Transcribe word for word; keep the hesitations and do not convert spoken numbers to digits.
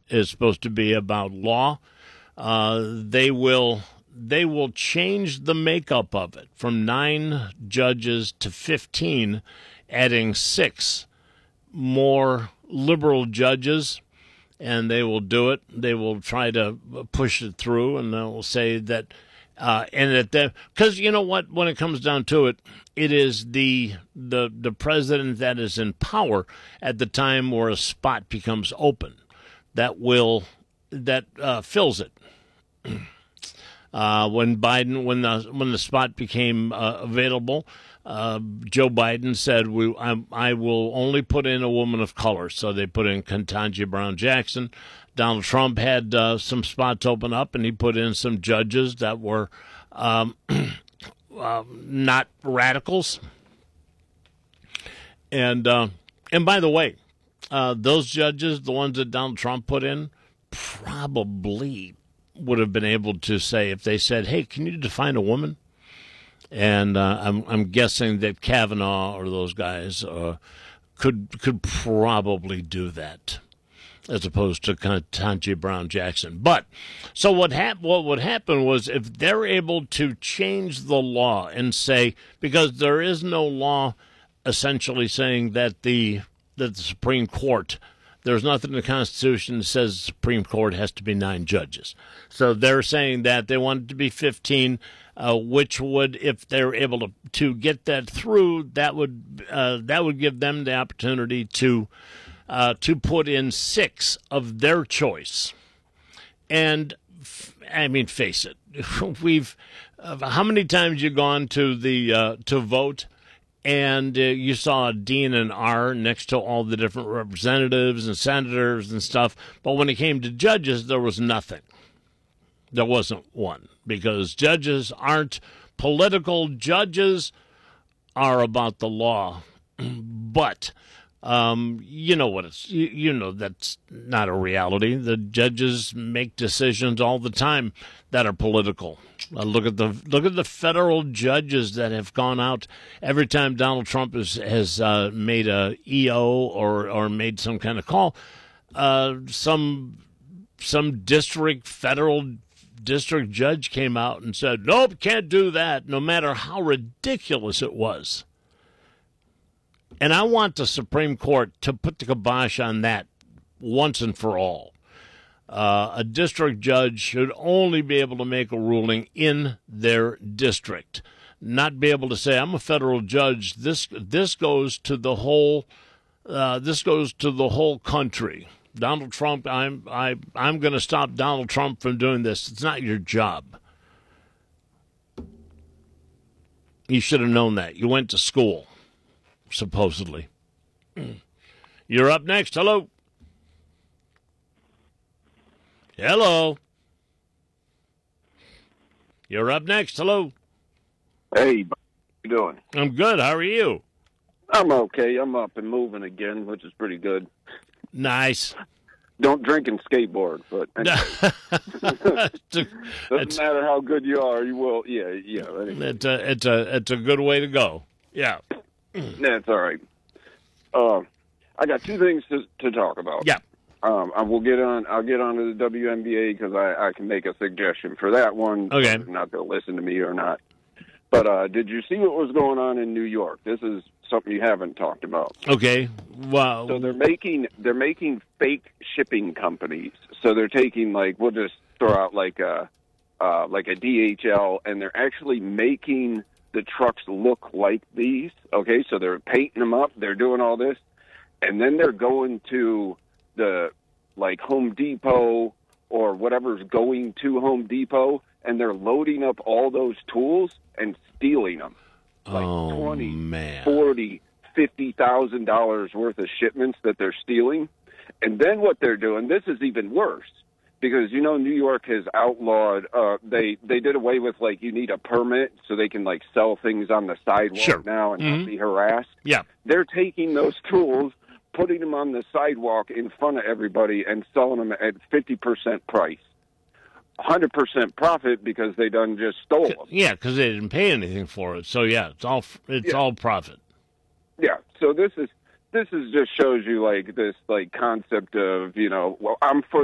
is supposed to be about law. Uh, they will they will change the makeup of it from nine judges to fifteen, adding six more liberal judges, and they will do it. They will try to push it through, and they'll say that, uh, and that the because you know what, when it comes down to it, it is the the the president that is in power at the time where a spot becomes open that will that uh, fills it. Uh, when Biden, when the when the spot became uh, available, uh, Joe Biden said, "We, I, I will only put in a woman of color." So they put in Ketanji Brown Jackson. Donald Trump had uh, some spots open up, and he put in some judges that were um, uh, not radicals. And uh, and by the way, uh, those judges, the ones that Donald Trump put in, probably would have been able to say, if they said, "Hey, can you define a woman?" And uh, I'm I'm guessing that Kavanaugh or those guys uh, could could probably do that, as opposed to Ketanji Brown Jackson. But so what hap- what would happen was, if they're able to change the law and say, because there is no law essentially saying that the that the Supreme Court, there's nothing in the Constitution that says the Supreme Court has to be nine judges. So they're saying that they want it to be fifteen, uh, which would, if they're able to, to get that through, that would uh, that would give them the opportunity to uh, to put in six of their choice. And I mean, face it, we've uh, how many times you gone to the uh, to vote? And uh, you saw a D and an R next to all the different representatives and senators and stuff. But when it came to judges, there was nothing. There wasn't one. Because judges aren't political. Judges are about the law. But um, you know what it's, you, you know that's not a reality. The judges make decisions all the time that are political. Uh, look at the look at the federal judges that have gone out every time Donald Trump has has uh, made a E O or or made some kind of call. Uh, some some district federal district judge came out and said, "Nope, can't do that," no matter how ridiculous it was. And I want the Supreme Court to put the kibosh on that once and for all. Uh, a district judge should only be able to make a ruling in their district, not be able to say, "I'm a federal judge. This this goes to the whole. Uh, this goes to the whole country." Donald Trump, I'm I I'm going to stop Donald Trump from doing this. It's not your job. You should have known that. You went to school, supposedly. You're up next. Hello. Hello. You're up next. Hello. Hey, how you doing? I'm good. How are you? I'm okay. I'm up and moving again, which is pretty good. Nice. Don't drink and skateboard, but doesn't it's, matter how good you are, you will. Yeah, yeah. Anyway. It's a it's a it's a good way to go. Yeah. That's all right. Uh, I got two things to to talk about. Yeah. Um, I will get on. I'll get on to the W N B A because I, I can make a suggestion for that one. Okay. Not they'll listen to me or not. But uh, did you see what was going on in New York? This is something you haven't talked about. Okay. Wow. So they're making they're making fake shipping companies. So they're taking, like, we'll just throw out like a uh, like a D H L, and they're actually making the trucks look like these. Okay, so they're painting them up. They're doing all this, and then they're going to the like Home Depot or whatever's going to Home Depot, and they're loading up all those tools and stealing them. Like oh, twenty, man. forty, fifty thousand dollars worth of shipments that they're stealing. And then what they're doing, this is even worse, because, you know, New York has outlawed, uh, they, they did away with, like, you need a permit so they can, like, sell things on the sidewalk sure. now and mm-hmm. not be harassed. Yeah. They're taking those tools, putting them on the sidewalk in front of everybody and selling them at fifty percent price. one hundred percent profit because they done just stole them. Yeah, because they didn't pay anything for it. So, yeah, it's all it's yeah. all profit. Yeah, so this is this is just shows you, like, this, like, concept of, you know, well, I'm for